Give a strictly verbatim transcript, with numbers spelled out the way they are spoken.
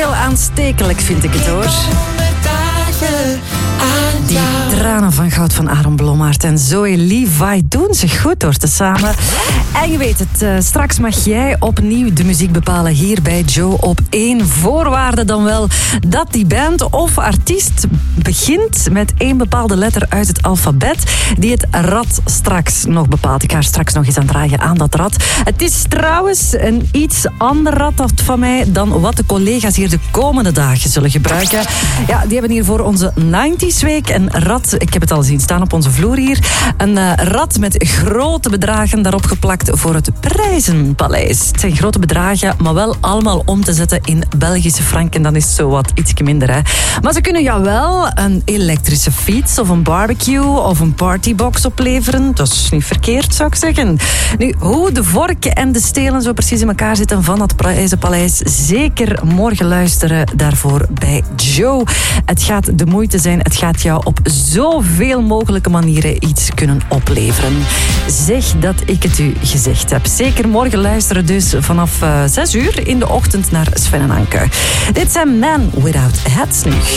heel aanstekelijk, vind ik het hoor. Die tranen van goud van Aaron Blommaert en Zoe Levi doen zich goed door te samen. En je weet het, uh, straks mag jij opnieuw de muziek bepalen hier bij Joe op één. Voorwaarde dan wel dat die band of artiest begint met één bepaalde letter uit het alfabet die het rad straks nog bepaalt. Ik ga er straks nog eens aan draaien aan dat rad. Het is trouwens een iets ander rad van mij dan wat de collega's hier de komende dagen zullen gebruiken. Ja, die hebben hier voor onze nineties week een rad, ik heb het al zien staan op onze vloer hier, een uh, rad met grote bedragen daarop geplakt voor het Prijzenpaleis. Het zijn grote bedragen, maar wel allemaal om te zetten in Belgische franken. Dan is het zo wat ietsje minder, hè. Maar ze kunnen jou wel een elektrische fiets of een barbecue of een partybox opleveren. Dat is niet verkeerd, zou ik zeggen. Nu, hoe de vorken en de stelen zo precies in elkaar zitten van dat Prijzenpaleis, zeker morgen luisteren daarvoor bij Joe. Het gaat de moeite zijn. Het gaat jou op zoveel mogelijke manieren iets kunnen opleveren. Zeg dat ik het u gezegd heb. Zeker morgen luisteren dus vanaf uh, zes uur in de ochtend naar Sven en Anke. Dit zijn Men Without Hats nu.